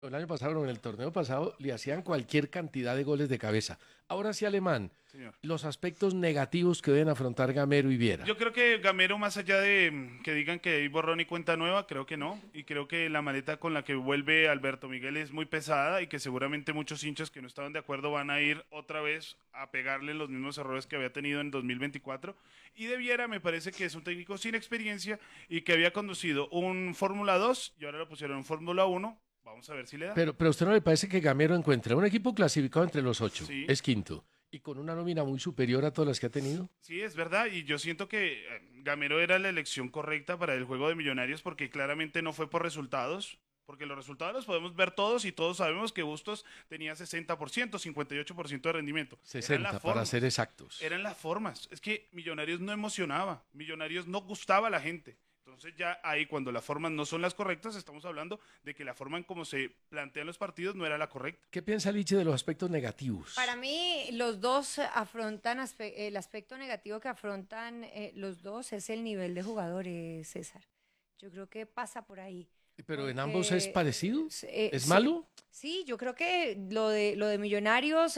El año pasado, no, en el torneo pasado, le hacían cualquier cantidad de goles de cabeza. Ahora sí, Alemán, Señor. los aspectos negativos que deben afrontar Gamero y Viera. Yo creo que Gamero, más allá de que digan que hay borrón y cuenta nueva, creo que no. Y creo que la maleta con la que vuelve Alberto Miguel es muy pesada y que seguramente muchos hinchas que no estaban de acuerdo van a ir otra vez a pegarle los mismos errores que había tenido en 2024. Y de Viera me parece que es un técnico sin experiencia y que había conducido un Fórmula 2 y ahora lo pusieron en Fórmula 1. Vamos a ver si le da. Pero ¿a usted no le parece que Gamero encuentra un equipo clasificado entre los 8, Sí. es quinto, y con una nómina muy superior a todas las que ha tenido? Sí, es verdad, y yo siento que Gamero era la elección correcta para el juego de Millonarios porque claramente no fue por resultados, porque los resultados los podemos ver todos y todos sabemos que Bustos tenía 60%, 58% de rendimiento. Eran 60, las para formas, ser exactos. eran las formas. Es que Millonarios no emocionaba, Millonarios no gustaba a la gente. Entonces ya ahí cuando las formas no son las correctas, estamos hablando de que la forma en cómo se plantean los partidos no era la correcta. ¿Qué piensa Liche de los aspectos negativos? Para mí, los dos afrontan, el aspecto negativo que afrontan los dos es el nivel de jugadores, César. Yo creo que pasa por ahí. ¿Pero en ambos es Porque, parecido? ¿Es sí, malo? sí, yo creo que lo de Millonarios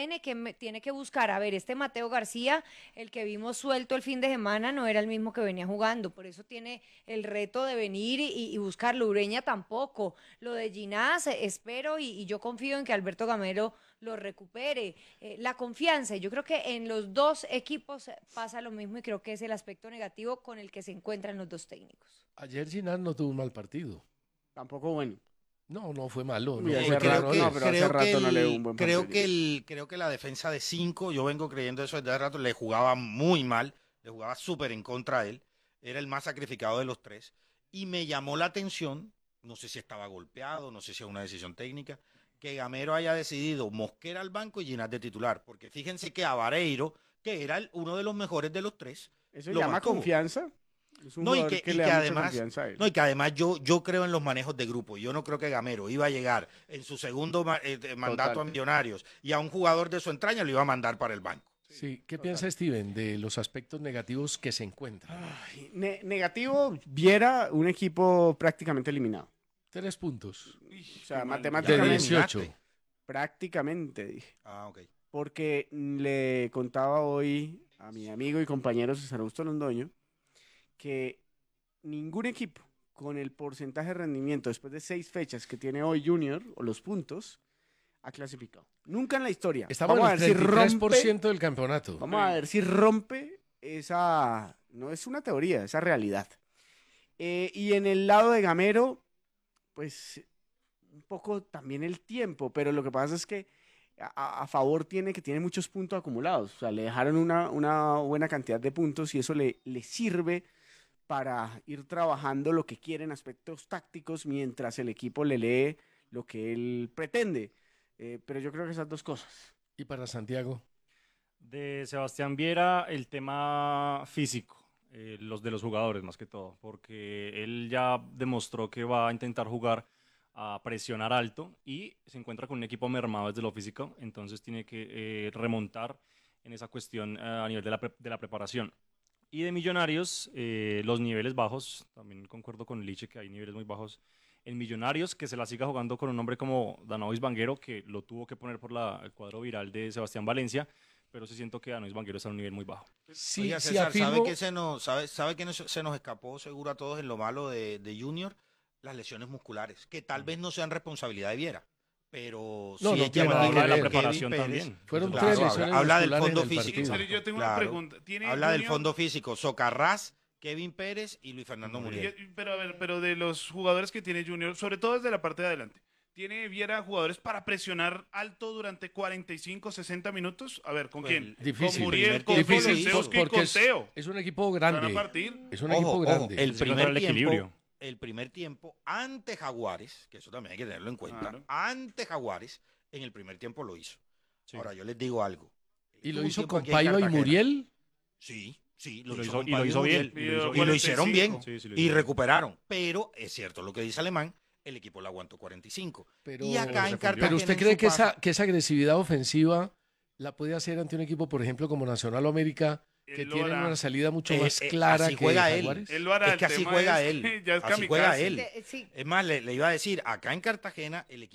tiene que buscar. A ver, este Mateo García, el que vimos suelto el fin de semana, no era el mismo que venía jugando. Por eso tiene el reto de venir y buscarlo. Ureña tampoco. Lo de Ginás, espero y yo confío en que Alberto Gamero lo recupere. La confianza, yo creo que en los dos equipos pasa lo mismo y creo que es el aspecto negativo con el que se encuentran los dos técnicos. Ayer Ginás no tuvo un mal partido. Tampoco bueno. No, no fue malo. Uy, No hace fue que rato, no, no, pero hace rato no le dio un buen creo partido. creo que la defensa de 5, yo vengo creyendo eso desde hace rato, le jugaba muy mal, le jugaba súper en contra a él, era el más sacrificado de los tres, y me llamó la atención, no sé si estaba golpeado, no sé si es una decisión técnica, que Gamero haya decidido Mosquera al banco y Ginás de titular, porque fíjense que a Vareiro, que era uno de los mejores de los tres, Eso lo llama mantuvo. confianza. Es un No, y jugador que, y le que da mucha además, confianza a él. no, y que además yo creo en los manejos de grupo. Yo no creo que Gamero iba a llegar en su segundo mandato Total. a Millonarios y a un jugador de su entraña lo iba a mandar para el banco. Sí, ¿qué piensa Steven de los aspectos negativos que se encuentran? Ay, negativo, Viera un equipo prácticamente eliminado. 3 puntos. O sea, Qué mal. De matemáticamente. 18. Prácticamente, dije. Ah, ok. Porque le contaba hoy a mi amigo y compañero César Augusto Londoño que ningún equipo con el porcentaje de rendimiento después de 6 fechas que tiene hoy Junior, o los puntos, ha clasificado. Nunca en la historia. Estamos Vamos a en ver el si rompe. 33% del campeonato. Vamos a ver si rompe esa. No es una teoría, esa realidad. Y en el lado de Gamero, pues un poco también el tiempo, pero lo que pasa es que a favor tiene que tiene muchos puntos acumulados. O sea, le dejaron una buena cantidad de puntos y eso le sirve para ir trabajando lo que quiere en aspectos tácticos mientras el equipo le lee lo que él pretende. Pero yo creo que esas dos cosas. ¿Y para Santiago? De Sebastián Viera, el tema físico, los de los jugadores más que todo, porque él ya demostró que va a intentar jugar a presionar alto y se encuentra con un equipo mermado desde lo físico, entonces tiene que remontar en esa cuestión a nivel de la preparación. Y de Millonarios, los niveles bajos, también concuerdo con Liche que hay niveles muy bajos en Millonarios, que se la siga jugando con un hombre como Danovis Banguero, que lo tuvo que poner por el cuadro viral de Sebastián Valencia, pero sí siento que Danovis Banguero está a un nivel muy bajo. Sí, Oiga, sí César, afirmo. ¿sabe que se nos escapó seguro a todos en lo malo de Junior? Las lesiones musculares, que tal vez no sean responsabilidad de Viera, pero No, sí no es tiene llamativo nada que que ver. La preparación Kevin Pérez- también. Fueron Claro, 3 habla, lesiones habla del musculares fondo en el físico. partido. Pero yo tengo una Claro. pregunta. ¿Tiene Habla del Junior- fondo físico, Socarrás, Kevin Pérez y Luis Fernando Muriel. Pero a ver, pero de los jugadores que tiene Junior, sobre todo desde la parte de adelante, ¿tiene Viera jugadores para presionar alto durante 45, 60 minutos? A ver, ¿con Pues, quién? Difícil. Con Muriel, primer con tiempo Difícil, lo hizo. Kulusevski y porque con Teo. es un equipo Van a grande. partir. Es un Ojo, equipo ojo, grande. el Sí, primer el equilibrio. tiempo, el primer tiempo ante Jaguares, que eso también hay que tenerlo en cuenta, Claro. ante Jaguares, en el primer tiempo lo hizo. Sí. Ahora, yo les digo algo. ¿Y lo Hubo un hizo tiempo con aquí en Paiva y Cartagena. Muriel? Sí, sí, Y lo hizo con bien. Pablo Muriel. Y Y lo hicieron bien. 45. Sí, sí, lo Y hizo bien. recuperaron. Pero es cierto lo que dice Alemán, el equipo le aguantó 45. Pero, Y acá en se fundió. Cartagena. pero ¿usted en cree su que paso- esa agresividad ofensiva la puede hacer ante un equipo, por ejemplo, como Nacional o América, que Él lo tienen hará. una salida mucho más clara así que juega él. Jaguares. Él lo hará. Es el que así tema juega es él. que ya es Así juega kamikaze. él. Sí. Es más, le iba a decir, acá en Cartagena el equipo